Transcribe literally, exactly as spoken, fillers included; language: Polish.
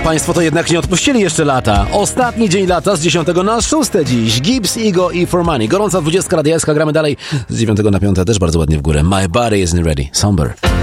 państwo to jednak nie odpuścili jeszcze lata. Ostatni dzień lata z dziesiątego na szóste dziś. Gibbs, Ego i For Money. Gorąca dwudziestka radialska, gramy dalej z dziewiątego na piąte, też bardzo ładnie w górę. My Body Isn't Ready. Somber.